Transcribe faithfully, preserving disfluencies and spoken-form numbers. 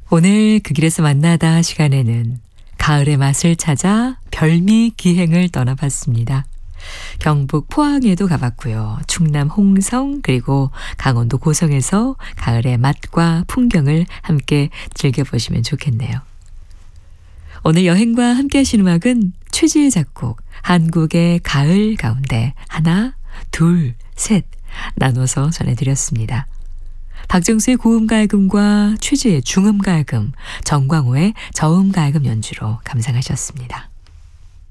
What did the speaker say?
오늘 그 길에서 만나다 시간에는 가을의 맛을 찾아 별미 기행을 떠나봤습니다. 경북 포항에도 가봤고요. 충남 홍성 그리고 강원도 고성에서 가을의 맛과 풍경을 함께 즐겨보시면 좋겠네요. 오늘 여행과 함께 하신 음악은 최지의 작곡 한국의 가을 가운데 하나, 둘, 셋 나눠서 전해드렸습니다. 박정수의 고음가야금과 최지의 중음가야금, 정광호의 저음가야금 연주로 감상하셨습니다.